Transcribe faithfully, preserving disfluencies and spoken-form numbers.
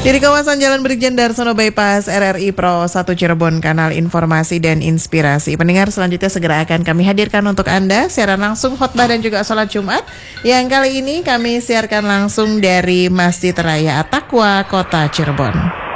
Di kawasan Jalan Brigjen Darsono Bypass R R I Pro satu Cirebon, kanal informasi dan inspirasi. Pendengar, selanjutnya segera akan kami hadirkan untuk Anda siaran langsung khotbah dan juga sholat Jumat, yang kali ini kami siarkan langsung dari Masjid Raya At-Taqwa, Kota Cirebon.